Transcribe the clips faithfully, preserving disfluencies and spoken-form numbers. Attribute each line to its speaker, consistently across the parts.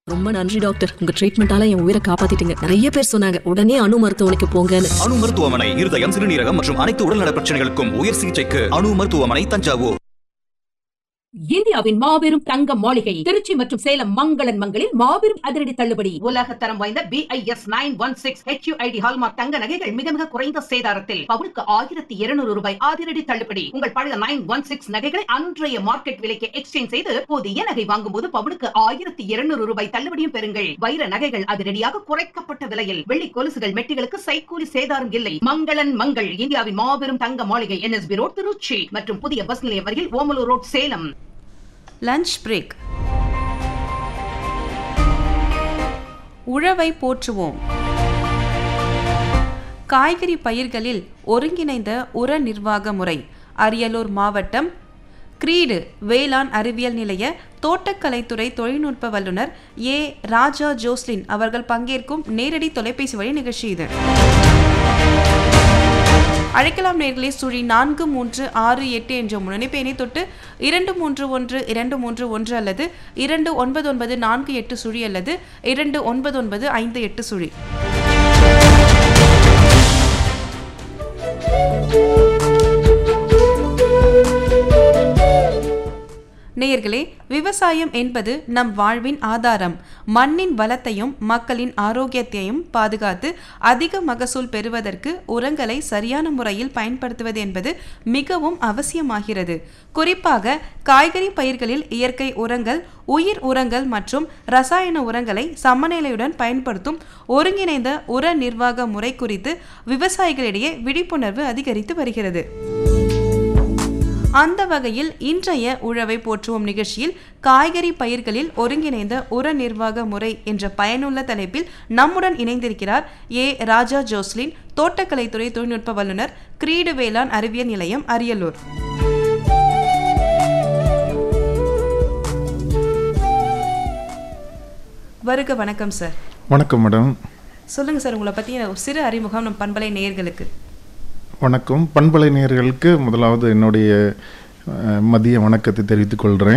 Speaker 1: ரொம்ப நன்றி டாக்டர். உங்க ட்ரீட்மெண்டால என் உயிரை காப்பாத்திட்டீங்க. நிறைய பேர் சொன்னாங்க உடனே அணு மருத்துவமனைக்கு போங்கன்னு.
Speaker 2: அணு மருத்துவமனை இருதயம், சிறுநீரகம் மற்றும் அனைத்து உடல்நல பிரச்சனைகளுக்கும் உயர் சிகிச்சைக்கு அணு மருத்துவமனை, தஞ்சாவூர்.
Speaker 3: இந்தியாவின் மாபெரும் தங்க மாளிகை திருச்சி மற்றும் சேலம் மங்களன் மங்களில் மாபெரும் அதிரடி தள்ளுபடி. உலக தரம் வாய்ந்த B I S nine one six H you I D hallmark தங்க நகைகள் மிக மிக குறைந்த சேதாரத்தில் பவுனுக்கு ஆயிரத்தி இருநூறு ரூபாய் அதிரடி தள்ளுபடி. உங்கள் பழைய நைன் ஒன் சிக்ஸ் நகைகளை அன்றைய மார்க்கெட் விலைக்கு எக்ஸ்சேஞ்ச் செய்து புதிய நகை வாங்கும் போது பவுனுக்கு ஆயிரத்தி இருநூறு ரூபாய் தள்ளுபடியும் பெறுங்கள். வைர நகைகள் அதிரடியாக குறைக்கப்பட்ட விலையில், வெள்ளி கொலுசுகள் மெட்டிகளுக்கு சைக்கூலி சேதாரம் இல்லை. மங்களன் மங்கள் இந்தியாவின் மாபெரும் தங்க மாளிகை N S B road Trichy மற்றும் புதிய பஸ் நிலையம் அருகில் Omalur road Salem.
Speaker 4: Lunch break. உழவை போற்றுவோம். காய்கறி பயிர்களில் ஒருங்கிணைந்த உர நிர்வாக முறை. அரியலூர் மாவட்டம் கிரீடு வேளாண் அறிவியல் நிலைய தோட்டக்கலைத்துறை தொழில்நுட்ப வல்லுநர் ஏ ராஜா ஜோஸ்லின் அவர்கள் பங்கேற்கும் நேரடி தொலைபேசி வழி நிகழ்ச்சி இது. அழைக்கலாம் நேர்களே. சுழி நான்கு மூன்று ஆறு எட்டு என்ற முன்னணிப்பேனை தொட்டு இரண்டு மூன்று ஒன்று இரண்டு மூன்று ஒன்று அல்லது இரண்டு ஒன்பது ஒன்பது நான்கு எட்டு சுழி அல்லது இரண்டு ஒன்பது ஒன்பது ஐந்து எட்டு சுழி. நேயர்களே, விவசாயம் என்பது நம் வாழ்வின் ஆதாரம். மண்ணின் வளத்தையும் மக்களின் ஆரோக்கியத்தையும் பாதுகாத்து அதிக மகசூல் பெறுவதற்கு உரங்களை சரியான முறையில் பயன்படுத்துவது என்பது மிகவும் அவசியமாகிறது. குறிப்பாக காய்கறி பயிர்களில் இயற்கை உரங்கள், உயிர் உரங்கள் மற்றும் ரசாயன உரங்களை சமநிலையுடன் பயன்படுத்தும் ஒருங்கிணைந்த உர நிர்வாக முறை குறித்து விவசாயிகளிடையே விழிப்புணர்வு அதிகரித்து வருகிறது. அந்த வகையில் இன்றைய உழவை போற்றுவோம் நிகழ்ச்சியில் காய்கறி பயிர்களில் ஒருங்கிணைந்த உர நிர்வாக முறை என்ற பயனுள்ள தலைப்பில் நம்முடன் இணைந்திருக்கிறார் ஏ ராஜா ஜோஸ்லின், தோட்டக்கலைத்துறை தொழில்நுட்ப வல்லுநர், கிரீடு வேளாண் அறிவியல் நிலையம், அரியலூர். வருக. வணக்கம் சார்.
Speaker 5: வணக்கம் மேடம்.
Speaker 4: சொல்லுங்க சார், உங்களை பற்றி சிறு அறிமுகம் நம் பண்பலை நேயர்களுக்கு.
Speaker 5: வணக்கம். பண்பலை நேயர்களுக்கு முதலாவது என்னுடைய மதிய வணக்கத்தை தெரிவித்துக் கொள்கிறேன்.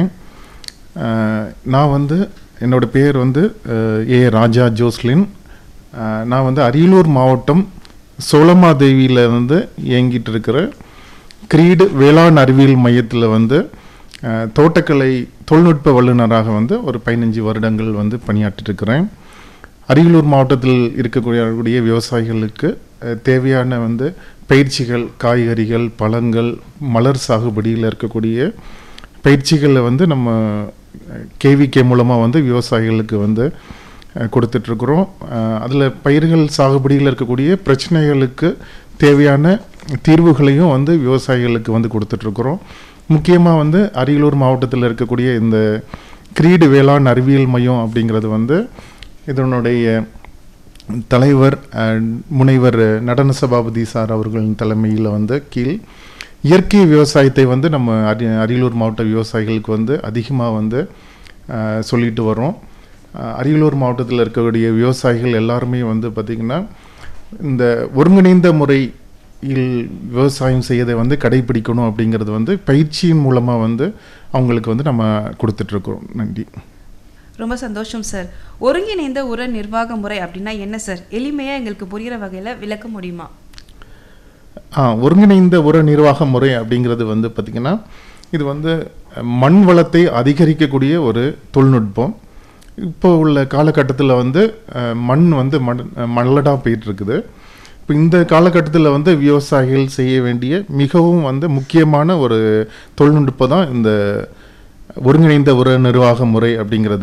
Speaker 5: நான் வந்து என்னோடய பேர் வந்து ஏ ராஜா ஜோஸ்லின். நான் வந்து அரியலூர் மாவட்டம் சோளமாதேவியில் வந்து இயங்கிட்டு இருக்கிற கிரீடு வேளாண் அறிவியல் மையத்தில் வந்து தோட்டக்கலை தொழில்நுட்ப வல்லுநராக வந்து ஒரு பதினஞ்சு வருடங்கள் வந்து பணியாற்றிருக்கிறேன். அரியலூர் மாவட்டத்தில் இருக்கக்கூடிய விவசாயிகளுக்கு தேவையான வந்து பயிற்சிகள், காய்கறிகள், பழங்கள், மலர் சாகுபடியில் இருக்கக்கூடிய பயிற்சிகளை வந்து நம்ம கேவிகே மூலமாக வந்து விவசாயிகளுக்கு வந்து கொடுத்துட்ருக்குறோம். அதில் பயிர்கள் சாகுபடியில் இருக்கக்கூடிய பிரச்சனைகளுக்கு தேவையான தீர்வுகளையும் வந்து விவசாயிகளுக்கு வந்து கொடுத்துட்ருக்குறோம். முக்கியமாக வந்து அரியலூர் மாவட்டத்தில் இருக்கக்கூடிய இந்த கிரீடு வேளாண் அறிவியல் மையம் அப்படிங்கிறது வந்து இதனுடைய தலைவர் முனைவர் நடன சபாபதி சார் அவர்களின் தலைமையில் வந்து கீழ் இயற்கை விவசாயத்தை வந்து நம்ம அரி அரியலூர் மாவட்ட விவசாயிகளுக்கு வந்து அதிகமாக வந்து சொல்லிட்டு வரோம். அரியலூர் மாவட்டத்தில் இருக்கக்கூடிய விவசாயிகள் எல்லாருமே வந்து பார்த்திங்கன்னா இந்த ஒருங்கிணைந்த முறையில் விவசாயம் செய்யதை வந்து கடைபிடிக்கணும் அப்படிங்கிறது வந்து பயிற்சியின் மூலமாக வந்து அவங்களுக்கு வந்து நம்ம கொடுத்துட்ருக்கோம். நன்றி.
Speaker 4: ரொம்ப சந்தோஷம் சார். ஒருங்கிணைந்த உர நிர்வாக முறை அப்படின்னா என்ன சார்? எளிமையாக எங்களுக்கு புரிகிற வகையில் விளக்க முடியுமா?
Speaker 5: ஆ ஒருங்கிணைந்த உர நிர்வாக முறை அப்படிங்கிறது வந்து பார்த்திங்கன்னா இது வந்து மண் வளத்தை அதிகரிக்கக்கூடிய ஒரு தொழில்நுட்பம். இப்போ உள்ள காலகட்டத்தில் வந்து மண் வந்து மண் மலடாக போயிட்டுருக்குது. இப்போ இந்த காலகட்டத்தில் வந்து விவசாயிகள் செய்ய வேண்டிய மிகவும் வந்து முக்கியமான ஒரு தொழில்நுட்பம் தான் இந்த ஒருங்கிணைந்த உர நிர்வாக முறை அப்படிங்கிறது.